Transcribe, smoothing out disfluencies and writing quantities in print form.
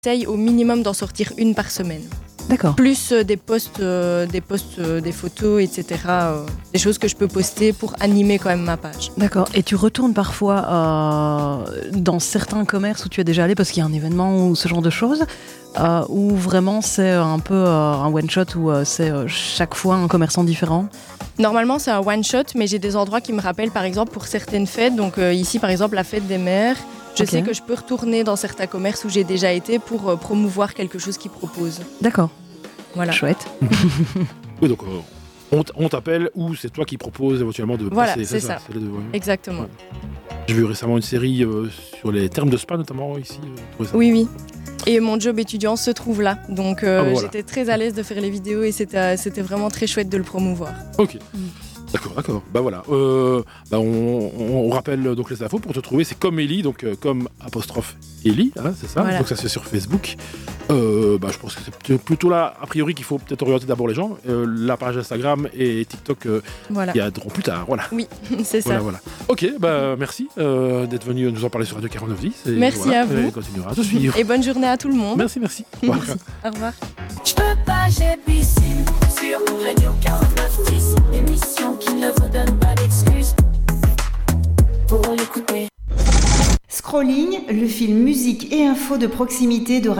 J'essaye au minimum d'en sortir une par semaine. D'accord. Plus des posts, des photos, etc. Des choses que je peux poster pour animer quand même ma page. D'accord. Et tu retournes parfois dans certains commerces où tu es déjà allé parce qu'il y a un événement ou ce genre de choses, ou vraiment c'est un peu un one-shot où c'est chaque fois un commerçant différent? Normalement, c'est un one-shot, mais j'ai des endroits qui me rappellent, par exemple, pour certaines fêtes. Donc ici, par exemple, la fête des mères. Je sais que je peux retourner dans certains commerces où j'ai déjà été pour promouvoir quelque chose qu'ils proposent. D'accord. Voilà. Chouette. Oui, donc on t'appelle ou c'est toi qui proposes éventuellement de voilà, passer. C'est ça. C'est les deux, ouais. Exactement. Ouais. J'ai vu récemment une série sur les termes de spa, notamment ici. Oui. Et mon job étudiant se trouve là. Donc voilà. j'étais très à l'aise de faire les vidéos et c'était vraiment très chouette de le promouvoir. Ok. D'accord. Bah voilà. On rappelle donc les infos pour te trouver. C'est comme Ellie, donc comme apostrophe Ellie, hein, c'est ça. Voilà. Donc ça se fait sur Facebook. Je pense que c'est plutôt là, a priori, qu'il faut peut-être orienter d'abord les gens. La page Instagram et TikTok qui aideront plus tard. Voilà. Oui, c'est ça. Voilà. Ok, merci d'être venu nous en parler sur Radio 4910. Merci à vous. Et continuera à te suivre. Et bonne journée à tout le monde. Merci. Au revoir. Je peux pas, j'ai piscine sur Radio 4910. Émission qui ne vous donne pas d'excuses pour l'écouter. Scrolling, le fil musique et info de proximité de